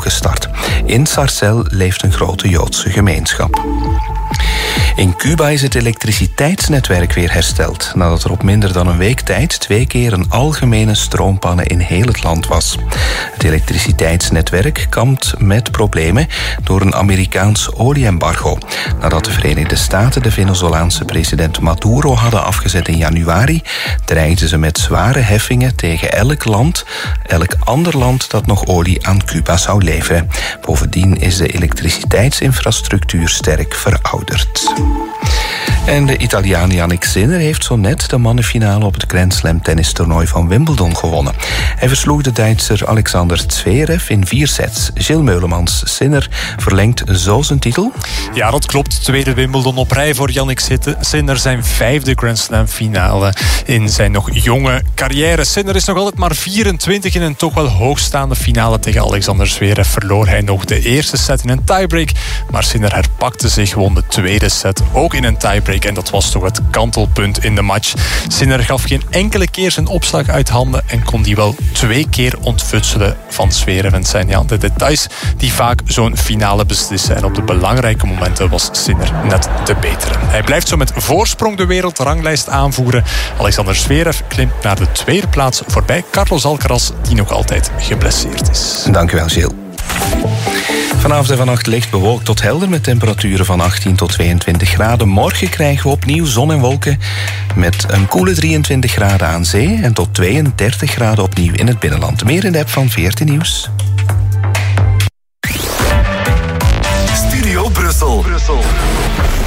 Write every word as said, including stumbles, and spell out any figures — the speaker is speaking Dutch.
opgestart. In Sarcelles leeft een grote Joodse gemeenschap. In Cuba is het elektriciteitsnetwerk weer hersteld, nadat er op minder dan een week tijd twee keer een algemene stroompanne in heel het land was. Het elektriciteitsnetwerk kampt met problemen door een Amerikaans olieembargo. Nadat de Verenigde Staten de Venezolaanse president Maduro hadden afgezet in januari, dreigden ze met zware heffingen tegen elk land, elk ander land dat nog olie aan Cuba zou leveren. Bovendien is de elektriciteitsinfrastructuur sterk verouderd. En de Italiaan Jannik Sinner heeft zo net de mannenfinale op het Grand Slam tennistoernooi van Wimbledon gewonnen. Hij versloeg de Duitser Alexander Zverev in vier sets. Gilles Meulemans. Sinner verlengt zo zijn titel? Ja, dat klopt. Tweede Wimbledon op rij voor Jannik Sinner. Zijn vijfde Grand Slam finale in zijn nog jonge carrière. Sinner is nog altijd maar vierentwintig. In een toch wel hoogstaande finale tegen Alexander Zverev verloor hij nog de eerste set in een tiebreak. Maar Sinner herpakte zich, won de tweede set ook in een tiebreak. En dat was toch het kantelpunt in de match. Sinner gaf geen enkele keer zijn opslag uit handen en kon die wel twee keer ontfutselen van Zverev. En het zijn ja, de details die vaak zo'n finale beslissen. En op de belangrijke momenten was Sinner net de betere. Hij blijft zo met voorsprong de wereldranglijst aanvoeren. Alexander Zverev klimt naar de tweede plaats voorbij Carlos Alcaraz, die nog altijd geblesseerd is. Dank u wel, Gilles. Vanavond en vannacht licht bewolkt tot helder met temperaturen van achttien tot tweeëntwintig graden. Morgen krijgen we opnieuw zon en wolken met een koele drieëntwintig graden aan zee en tot tweeëndertig graden opnieuw in het binnenland. Meer in de app van veertien Nieuws. Studio Brussel. Brussel.